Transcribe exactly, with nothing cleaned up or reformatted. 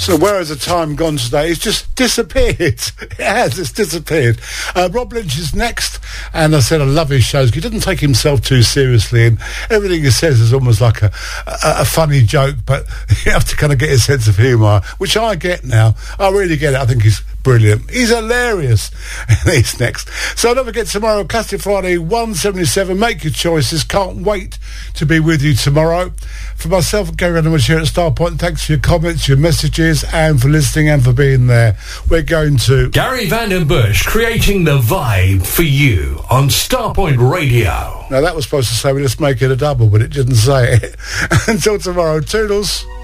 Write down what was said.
So where has the time gone today? It's just disappeared. It has, it's disappeared. Uh, Rob Lynch is next, and I said I love his shows. He doesn't take himself too seriously, and everything he says is almost like a, a, a funny joke, but you have to kind of get his sense of humour, which I get now. I really get it. I think he's brilliant. He's hilarious. And he's next. So don't forget, tomorrow, Classic Friday, one seventy-seven. Make your choices. Can't wait to be with you tomorrow. For myself, Gary Reynolds here at Starpoint, thanks for your comments, your messages, and for listening and for being there. We're going to... Gary Van Bush creating the vibe for you on Starpoint Radio. Now, that was supposed to say, well, let's make it a double, but it didn't say it. Until tomorrow, toodles.